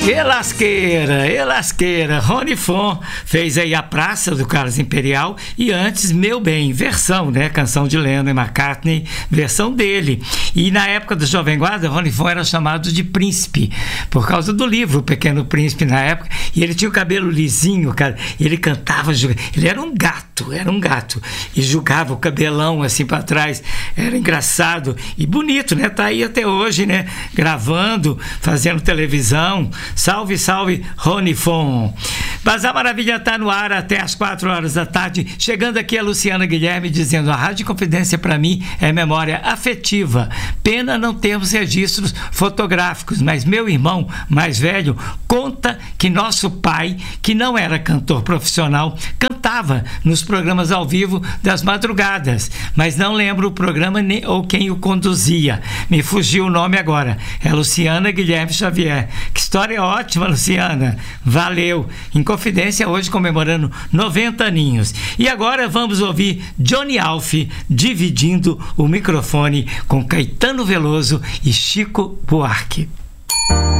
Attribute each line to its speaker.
Speaker 1: E lasqueira, Rony Fon fez aí a Praça do Carlos Imperial e antes Meu Bem, versão, né? Canção de Lennon e McCartney, versão dele. E na época do Jovem Guarda, Rony Fon era chamado de Príncipe, por causa do livro O Pequeno Príncipe na época, e ele tinha o cabelo lisinho, cara, e ele cantava, ele era um gato, e jogava o cabelão assim pra trás, era engraçado e bonito, né? Tá aí até hoje, né? Gravando, fazendo televisão. Salve, salve, Rony Fon. Bazar Maravilha tá no ar até às 4 horas da tarde. Chegando aqui a Luciana Guilherme dizendo: a Rádio Confidência para mim é memória afetiva. Pena não termos registros fotográficos, mas meu irmão mais velho conta que nosso pai, que não era cantor profissional, cantava nos programas ao vivo das madrugadas, mas não lembro o programa ou quem o conduzia. Me fugiu o nome agora. É Luciana Guilherme Xavier. Que história ótima, Luciana. Valeu. Em Confidência, hoje comemorando 90 aninhos. E agora vamos ouvir Johnny Alf dividindo o microfone com Caetano Veloso e Chico Buarque.